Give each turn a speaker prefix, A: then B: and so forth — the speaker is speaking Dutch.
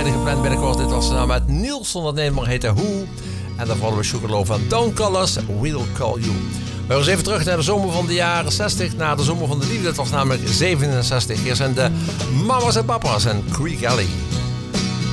A: draaide gepland binnenkort. Dit was samen met Nielsen, dat nummer heette Who. En daarvoor hadden we Sugarloaf van Down Colors, We'll Call You. We gaan eens even terug naar de zomer van de jaren 60, naar de zomer van de liefde. Dat was namelijk 67. Hier zijn de Mamas en Papa's en Creek Alley.